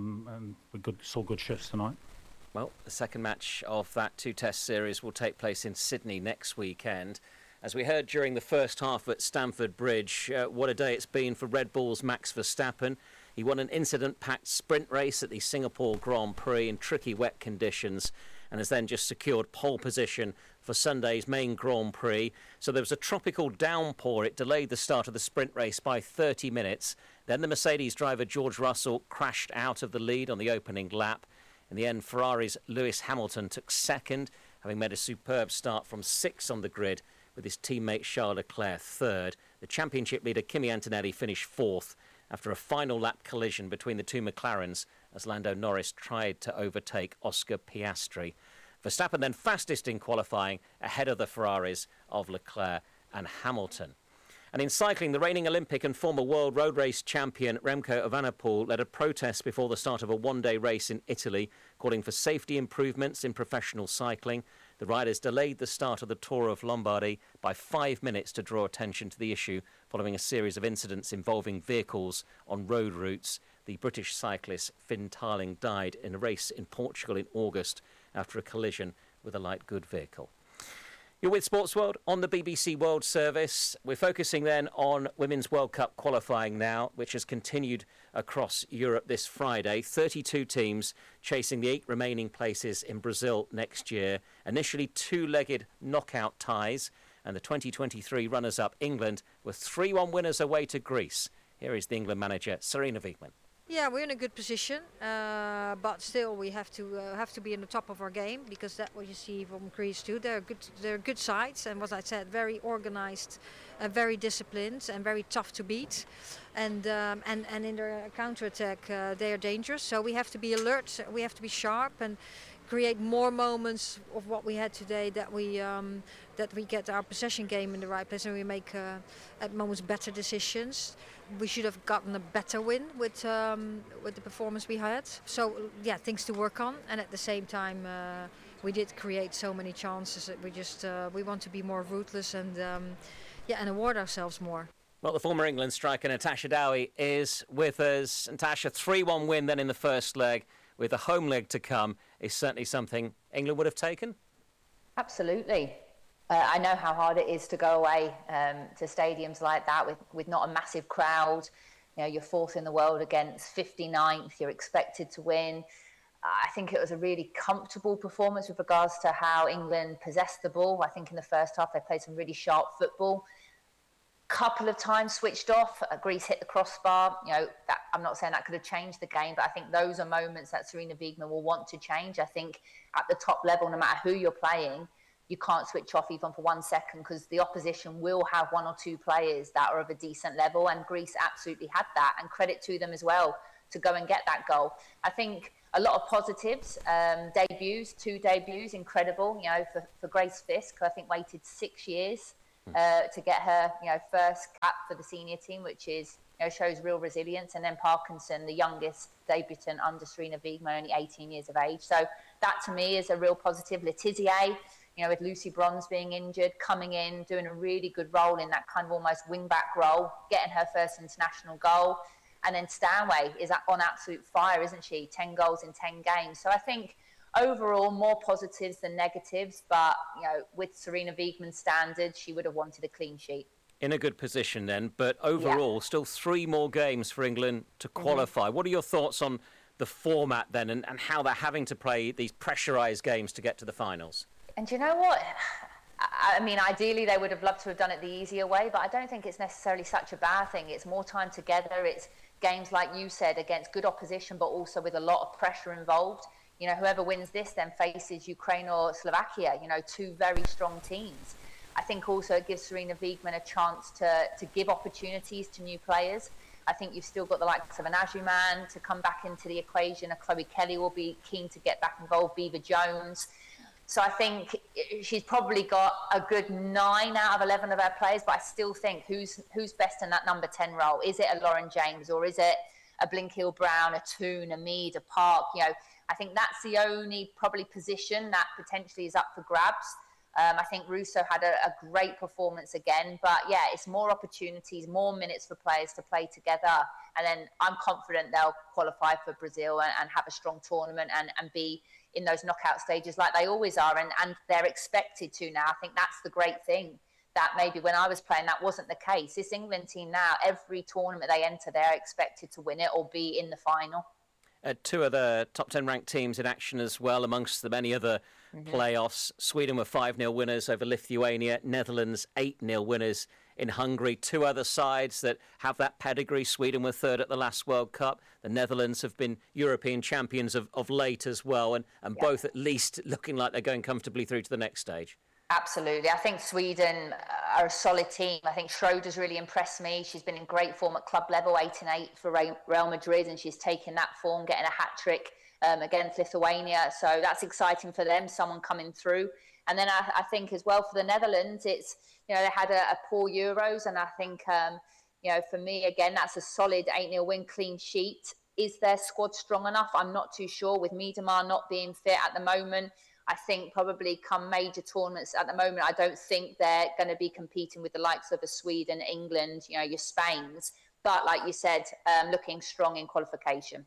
we saw good shifts tonight. Well, the second match of that 2-test series will take place in Sydney next weekend. As we heard during the first half at Stamford Bridge, what a day it's been for Red Bull's Max Verstappen. He won an incident-packed sprint race at the Singapore Grand Prix in tricky wet conditions and has then just secured pole position for Sunday's main Grand Prix. So there was a tropical downpour. It delayed the start of the sprint race by 30 minutes. Then the Mercedes driver George Russell crashed out of the lead on the opening lap. In the end, Ferrari's Lewis Hamilton took second, having made a superb start from 6th on the grid, with his teammate Charles Leclerc third. The championship leader Kimi Antonelli finished 4th after a final lap collision between the two McLarens as Lando Norris tried to overtake Oscar Piastri. Verstappen then fastest in qualifying, ahead of the Ferraris of Leclerc and Hamilton. And in cycling, the reigning Olympic and former world road race champion Remco Evenepoel led a protest before the start of a one-day race in Italy, calling for safety improvements in professional cycling. The riders delayed the start of the Tour of Lombardy by 5 minutes to draw attention to the issue following a series of incidents involving vehicles on road routes. The British cyclist Finn Tarling died in a race in Portugal in August after a collision with a light goods vehicle. You're with Sports World on the BBC World Service. We're focusing then on Women's World Cup qualifying now, which has continued across Europe this Friday. 32 teams chasing the 8 remaining places in Brazil next year. Initially 2-legged knockout ties, and the 2023 runners-up England were 3-1 winners away to Greece. Here is the England manager, Sarina Wiegman. Yeah, we're in a good position, but still we have to be in the top of our game, because that's what you see from Greece too. They're good sides, and as I said, very organised, very disciplined, and very tough to beat. And in their counter-attack, they are dangerous. So we have to be alert. We have to be sharp and create more moments of what we had today, that we get our possession game in the right place and we make at moments better decisions. We should have gotten a better win with the performance we had. So yeah, things to work on, and at the same time we did create so many chances that we just we want to be more ruthless and and award ourselves more. Well, the former England striker Natasha Dowie is with us. Natasha, 3-1 win then in the first leg, with the home leg to come, is certainly something England would have taken? Absolutely. I know how hard it is to go away to stadiums like that with not a massive crowd. You know, you're fourth in the world against 59th. You're expected to win. I think it was a really comfortable performance with regards to how England possessed the ball. I think in the first half they played some really sharp football. Couple of times switched off. Greece hit the crossbar. You know, I'm not saying that could have changed the game, but I think those are moments that Sarina Wiegman will want to change. I think at the top level, no matter who you're playing, you can't switch off even for 1 second, because the opposition will have one or two players that are of a decent level, and Greece absolutely had that, and credit to them as well to go and get that goal. I think a lot of positives, debuts, 2 debuts, incredible. You know, for Grace Fisk, who I think waited 6 years to get her, you know, first cap for the senior team, which is, you know, shows real resilience. And then Parkinson, the youngest debutant under Sarina Wiegman, only 18 years of age. So that to me is a real positive. Letizia, you know, with Lucy Bronze being injured, coming in, doing a really good role in that kind of almost wing-back role, getting her first international goal. And then Stanway is on absolute fire, isn't she? 10 goals in 10 games. So I think overall more positives than negatives, but, you know, with Sarina Wiegman's standards, she would have wanted a clean sheet. In a good position then, but overall, still 3 more games for England to qualify. What are your thoughts on the format then, and how they're having to play these pressurised games to get to the finals? And do you know what? I mean, ideally they would have loved to have done it the easier way, but I don't think it's necessarily such a bad thing. It's more time together. It's games, like you said, against good opposition, but also with a lot of pressure involved. You know, whoever wins this then faces Ukraine or Slovakia, you know, 2 very strong teams. I think also it gives Sarina Wiegman a chance to give opportunities to new players. I think you've still got the likes of an Ajuman to come back into the equation. A Chloe Kelly will be keen to get back involved, Beaver Jones. So I think she's probably got a good 9 out of 11 of her players, but I still think who's best in that number 10 role? Is it a Lauren James, or is it a Blinkill Brown, a Toon, a Mead, a Park? You know, I think that's the only probably position that potentially is up for grabs. I think Russo had a great performance again, but yeah, it's more opportunities, more minutes for players to play together. And then I'm confident they'll qualify for Brazil and have a strong tournament and be in those knockout stages like they always are. And they're expected to now. I think that's the great thing, that maybe when I was playing, that wasn't the case. This England team now, every tournament they enter, they're expected to win it or be in the final. 2 other top 10 ranked teams in action as well, amongst the many other playoffs. Sweden were 5-0 winners over Lithuania. Netherlands 8-0 winners in Hungary. 2 other sides that have that pedigree. Sweden were 3rd at the last World Cup. The Netherlands have been European champions of late as well, and both at least looking like they're going comfortably through to the next stage. Absolutely. I think Sweden are a solid team. I think Schroeder's really impressed me. She's been in great form at club level, 8-8 for Real Madrid, and she's taken that form, getting a hat-trick against Lithuania. So that's exciting for them, someone coming through. And then I think as well for the Netherlands, it's, you know, they had a poor Euros, and I think, you know, for me, again, that's a solid 8-0 win, clean sheet. Is their squad strong enough? I'm not too sure, with Miedema not being fit at the moment. I think probably come major tournaments at the moment, I don't think they're going to be competing with the likes of a Sweden, England, you know, your Spains. But like you said, looking strong in qualification.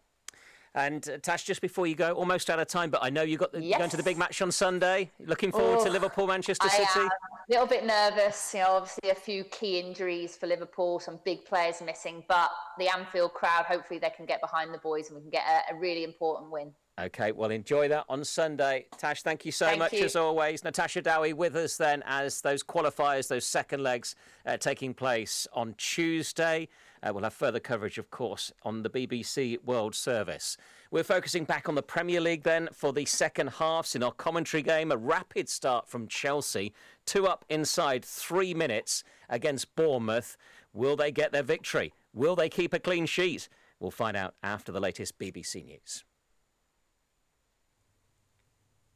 And Tash, just before you go, almost out of time, but I know you're going to the big match on Sunday. Looking forward to Liverpool, Manchester City. I am a little bit nervous. You know, obviously a few key injuries for Liverpool, some big players missing, but the Anfield crowd, hopefully they can get behind the boys and we can get a really important win. OK, well, enjoy that on Sunday. Tash, thank you so much, as always. Natasha Dowie with us then as those qualifiers, those second legs taking place on Tuesday. We'll have further coverage, of course, on the BBC World Service. We're focusing back on the Premier League then for the second halves. In our commentary game, a rapid start from Chelsea. 2 up inside 3 minutes against Bournemouth. Will they get their victory? Will they keep a clean sheet? We'll find out after the latest BBC News.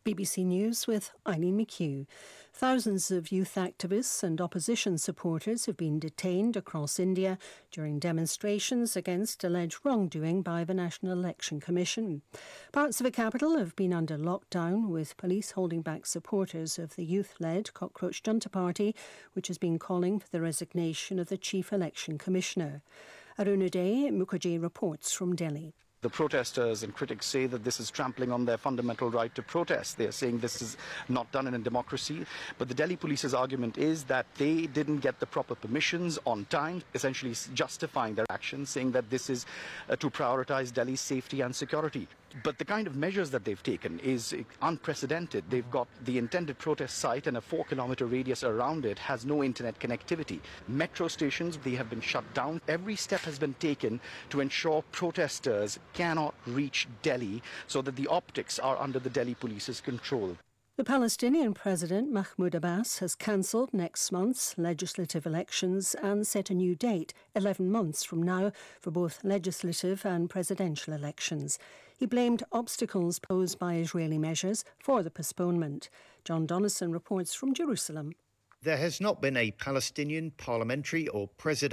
BBC News with Eileen McHugh. Thousands of youth activists and opposition supporters have been detained across India during demonstrations against alleged wrongdoing by the National Election Commission. Parts of the capital have been under lockdown, with police holding back supporters of the youth-led Cockroach Junta Party, which has been calling for the resignation of the Chief Election Commissioner. Arunoday Mukherjee reports from Delhi. The protesters and critics say that this is trampling on their fundamental right to protest. They are saying this is not done in a democracy. But the Delhi police's argument is that they didn't get the proper permissions on time, essentially justifying their actions, saying that this is to prioritize Delhi's safety and security. But the kind of measures that they've taken is unprecedented. They've got the intended protest site and a 4-kilometre radius around it has no internet connectivity. Metro stations, they have been shut down. Every step has been taken to ensure protesters cannot reach Delhi so that the optics are under the Delhi police's control. The Palestinian President Mahmoud Abbas has cancelled next month's legislative elections and set a new date, 11 months from now, for both legislative and presidential elections. He blamed obstacles posed by Israeli measures for the postponement. John Donison reports from Jerusalem. There has not been a Palestinian parliamentary or presidential